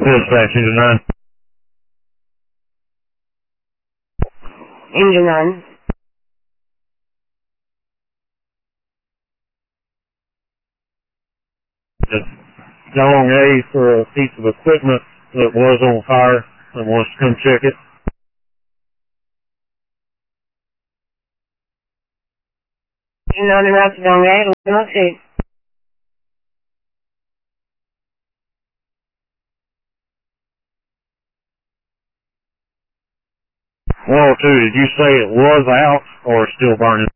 Dispatch, Engine 9. Engine 9. Just calling A for a piece of equipment that was on fire and wants to come check it. Engine 9 around to Long A, let's see. 102, did you say it was out or still burning?